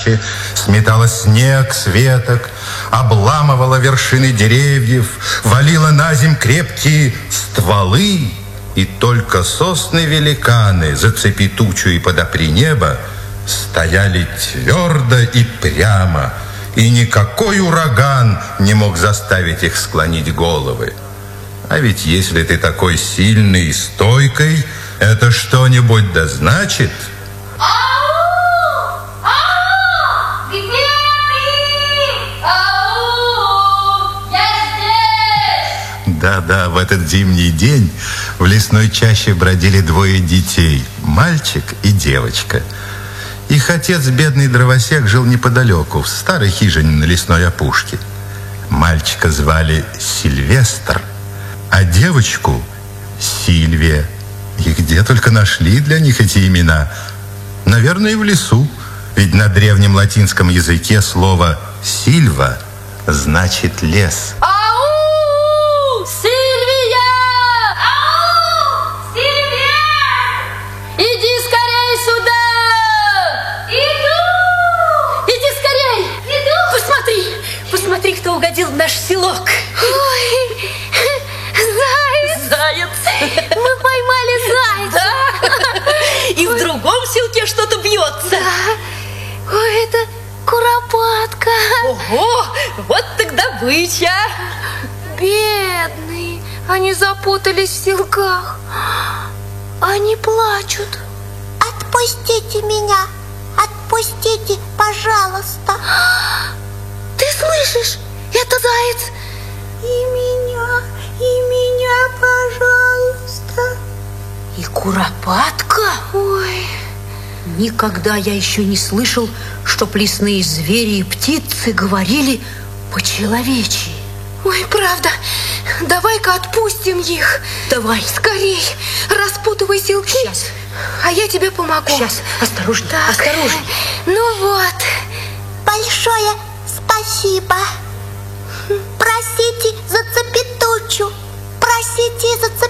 чаще, сметала снег с веток, обламывала вершины деревьев, валила на земь крепкие стволы, и только сосны-великаны, зацепи тучу и подопри небо, стояли твердо и прямо, и никакой ураган не мог заставить их склонить головы. А ведь если ты такой сильный и стойкий, это что-нибудь да значит? Ау! Ау! Где ты? Ау! Я здесь! Да-да, в этот зимний день в лесной чаще бродили двое детей, мальчик и девочка. Их отец, бедный дровосек, жил неподалеку, в старой хижине на лесной опушке. Мальчика звали Сильвестр, а девочку Сильвия. И где только нашли для них эти имена? Наверное, в лесу. Ведь на древнем латинском языке слово «сильва» значит «лес». Ау! Сильвия! Ау! Сильвия! Иди скорей сюда! Иду! Иди скорей! Иду! Посмотри, кто угодил в наш селок. Ой, заяц! Заяц! Мы поймали зайца! Да! И в другом селке что-то бьется. Да. Ой, это куропатка. Ого! Вот так добыча! Бедные, они запутались в селках. Они плачут. Отпустите меня! Отпустите, пожалуйста! Ты слышишь? Это заяц. И меня, пожалуйста! И куропатка? Ой, Никогда я еще не слышал, чтоб лесные звери и птицы говорили по-человечьи. ой, правда. Давай-ка отпустим их. Давай. Скорей, распутывай селки. Сейчас. А я тебе помогу. Сейчас, осторожно, Так. осторожно. Ну вот. Большое спасибо! Простите за цепетучу! Простите за